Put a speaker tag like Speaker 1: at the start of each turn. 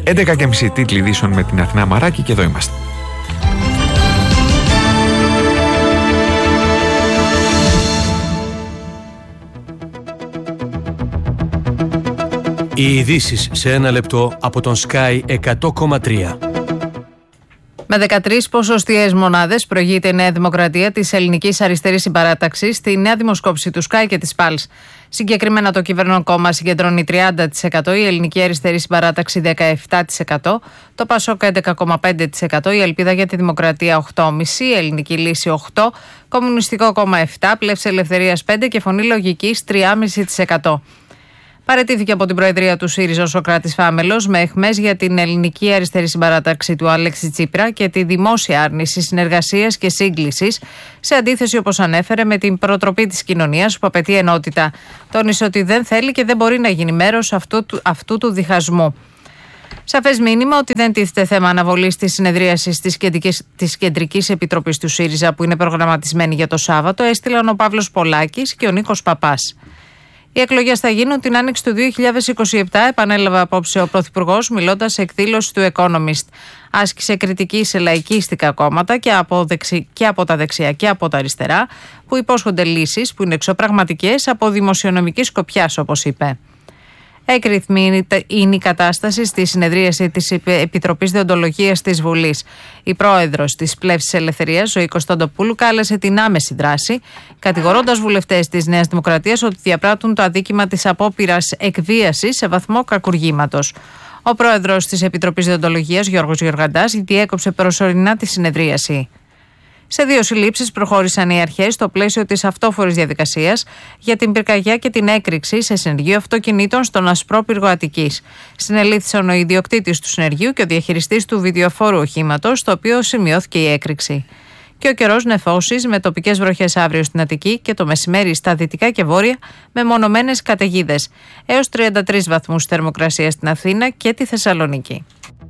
Speaker 1: 11.30 τίτλοι ειδήσεων με την Αθηνά Μαράκη και εδώ είμαστε.
Speaker 2: Οι ειδήσεις σε ένα λεπτό από τον Sky 100,3.
Speaker 3: Με 13 ποσοστιαίες μονάδες προηγείται η Νέα Δημοκρατία της Ελληνικής Αριστερής Συμπαράταξης στη νέα δημοσκόπηση του Sky και της Pulse. Συγκεκριμένα το κυβερνών κόμμα συγκεντρώνει 30%, η Ελληνική Αριστερή Συμπαράταξη 17%, το Πασόκ 11,5%, η Ελπίδα για τη Δημοκρατία 8,5%, η Ελληνική Λύση 8%, Κομμουνιστικό Κόμμα 7%, Πλεύση Ελευθερίας 5% και Φωνή Λογικής 3,5%. Παραιτήθηκε από την Προεδρία του ΣΥΡΙΖΑ ο Σωκράτης Φάμελος με αιχμές για την Ελληνική Αριστερή Συμπαράταξη του Αλέξη Τσίπρα και τη δημόσια άρνηση συνεργασίας και σύγκλησης, σε αντίθεση, όπως ανέφερε, με την προτροπή της κοινωνίας που απαιτεί ενότητα. Τόνισε ότι δεν θέλει και δεν μπορεί να γίνει μέρος αυτού του διχασμού. Σαφές μήνυμα ότι δεν τίθεται θέμα αναβολής της συνεδρίασης της Κεντρικής Επιτροπής του ΣΥΡΙΖΑ που είναι προγραμματισμένη για το Σάββατο, έστειλαν ο Παύλος Πολάκης και ο Νίκος Παπάς. Οι εκλογές θα γίνουν την άνοιξη του 2027, επανέλαβε απόψε ο Πρωθυπουργός, μιλώντας σε εκδήλωση του Economist. Άσκησε κριτική σε λαϊκίστικα κόμματα και από τα δεξιά και από τα αριστερά, που υπόσχονται λύσεις που είναι εξωπραγματικές από δημοσιονομική σκοπιάς, όπως είπε. Έκρηθμη είναι η κατάσταση στη συνεδρίαση της Επιτροπής Δεοντολογίας της Βουλής. Η πρόεδρος της Πλεύσης Ελευθερίας, Ζωή Κωνσταντοπούλου, κάλεσε την άμεση δράση, κατηγορώντας βουλευτές της Νέας Δημοκρατίας ότι διαπράττουν το αδίκημα της απόπειρας εκβίασης σε βαθμό κακουργήματος. Ο πρόεδρος της Επιτροπής Δεοντολογίας, Γιώργος Γεωργαντάς, διέκοψε προσωρινά τη συνεδρίαση. Σε 2 συλλήψεις προχώρησαν οι αρχές στο πλαίσιο της αυτόφορης διαδικασίας για την πυρκαγιά και την έκρηξη σε συνεργείο αυτοκινήτων στον Ασπρόπυργο Αττικής. Συνελήφθησαν ο ιδιοκτήτης του συνεργείου και ο διαχειριστής του βιντεοφόρου οχήματος, στο οποίο σημειώθηκε η έκρηξη. Και ο καιρός νεφώσεις με τοπικές βροχές αύριο στην Αττική και το μεσημέρι στα δυτικά και βόρεια με μονομένες καταιγίδες. Έως 33 βαθμούς θερμοκρασία στην Αθήνα και τη Θεσσαλονίκη.